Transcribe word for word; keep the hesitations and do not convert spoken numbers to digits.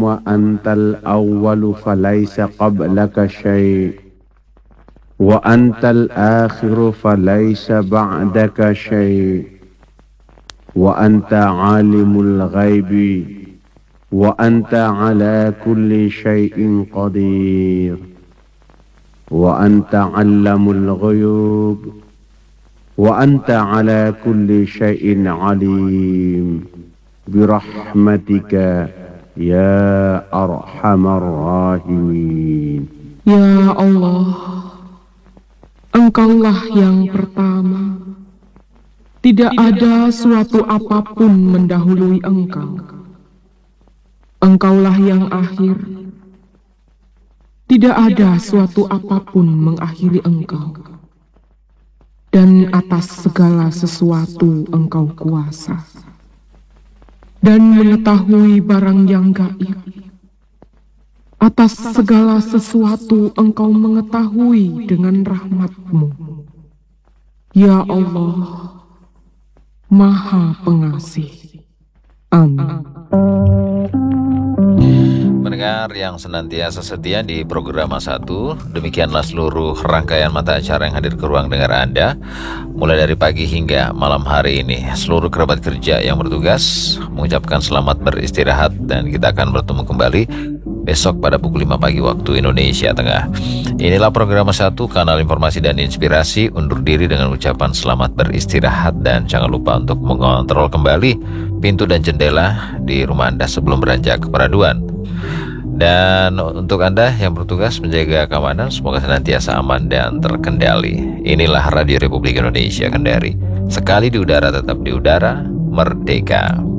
وأنت الأول فليس قبلك شيء وأنت الآخر فليس بعدك شيء وأنت عالم الغيب وأنت على كل شيء قدير وأنت علم الغيوب وأنت على كل شيء عليم برحمتك يا أرحم الراحمين. Ya Allah, Engkaulah yang pertama, tidak ada suatu apapun mendahului Engkau. Engkaulah yang akhir, tidak ada suatu apapun mengakhiri Engkau. Dan atas segala sesuatu Engkau kuasa, dan mengetahui barang yang gaib. Atas segala sesuatu Engkau mengetahui dengan rahmat-Mu. Ya Allah, Maha Pengasih. Amin. Pendengar yang senantiasa setia di program satu, demikianlah seluruh rangkaian mata acara yang hadir ke ruang dengar Anda mulai dari pagi hingga malam hari ini. Seluruh kerabat kerja yang bertugas mengucapkan selamat beristirahat, dan kita akan bertemu kembali besok pada pukul lima pagi waktu Indonesia Tengah. Inilah program satu, kanal informasi dan inspirasi. Undur diri dengan ucapan selamat beristirahat, dan jangan lupa untuk mengontrol kembali pintu dan jendela di rumah Anda sebelum beranjak ke peraduan. Dan untuk Anda yang bertugas menjaga keamanan, semoga senantiasa aman dan terkendali. Inilah Radio Republik Indonesia Kendari. Sekali di udara, tetap di udara, merdeka.